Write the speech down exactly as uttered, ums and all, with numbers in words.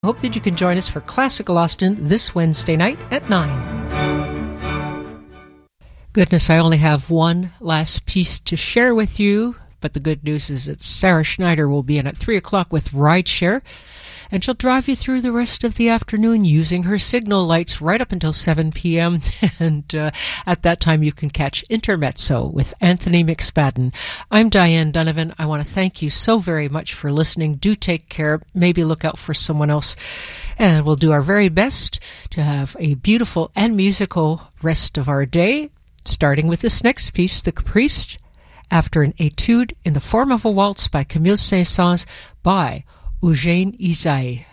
Hope that you can join us for Classical Austin this Wednesday night at nine. Goodness, I only have one last piece to share with you, but the good news is that Sarah Schneider will be in at three o'clock with Rideshare, and she'll drive you through the rest of the afternoon using her signal lights right up until seven p.m. And uh, at that time you can catch Intermezzo with Anthony McSpadden. I'm Diane Donovan. I want to thank you so very much for listening. Do take care. Maybe look out for someone else. And we'll do our very best to have a beautiful and musical rest of our day, starting with this next piece, The Caprice, after an etude in the form of a waltz by Camille Saint-Saëns by Eugène Ysaÿe.